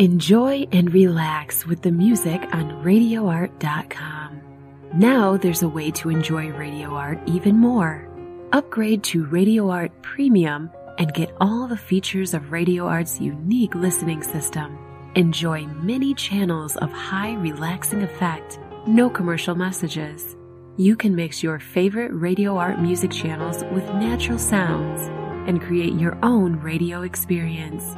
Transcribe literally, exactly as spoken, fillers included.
Enjoy and relax with the music on radio art dot com. Now there's a way to enjoy Radio Art even more. Upgrade to Radio Art Premium and get all the features of Radio Art's unique listening system. Enjoy many channels of high relaxing effect, no commercial messages. You can mix your favorite Radio Art music channels with natural sounds and create your own radio experience.